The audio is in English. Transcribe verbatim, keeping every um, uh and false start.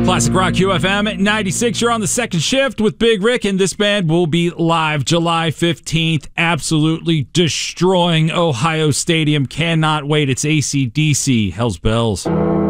Classic Rock Q F M ninety-six. You're on the second shift with Big Rick, and this band will be live July fifteenth, absolutely destroying Ohio Stadium. Cannot wait. It's A C D C. Hell's Bells.